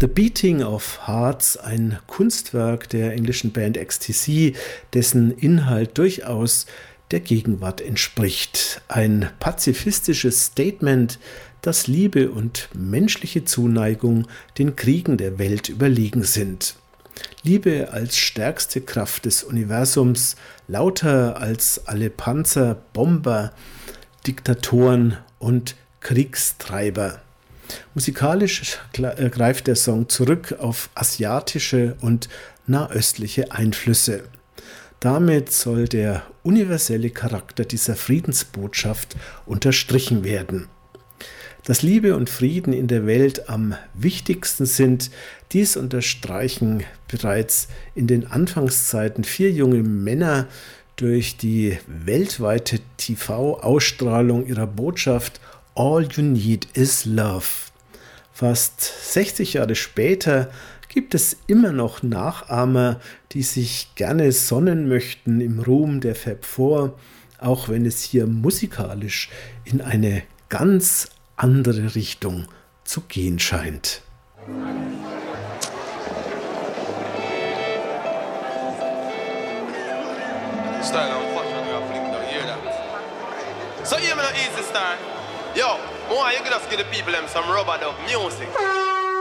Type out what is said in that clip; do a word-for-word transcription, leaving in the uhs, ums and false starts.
The Beating of Hearts, ein Kunstwerk der englischen Band X T C, dessen Inhalt durchaus der Gegenwart entspricht. Ein pazifistisches Statement, dass Liebe und menschliche Zuneigung den Kriegen der Welt überlegen sind. Liebe als stärkste Kraft des Universums, lauter als alle Panzer, Bomber, Diktatoren und Kriegstreiber. Musikalisch greift der Song zurück auf asiatische und nahöstliche Einflüsse. Damit soll der universelle Charakter dieser Friedensbotschaft unterstrichen werden. Dass Liebe und Frieden in der Welt am wichtigsten sind, dies unterstreichen bereits in den Anfangszeiten vier junge Männer durch die weltweite T V-Ausstrahlung ihrer Botschaft All You Need Is Love. Fast sechzig Jahre später gibt es immer noch Nachahmer, die sich gerne sonnen möchten im Ruhm der Fab Four, auch wenn es hier musikalisch in eine ganz andere Richtung zu gehen scheint. Style and fashion, we are flick down, you hear that? So, hear me no easy start. Yo, why you just give the people them some rubber dub music?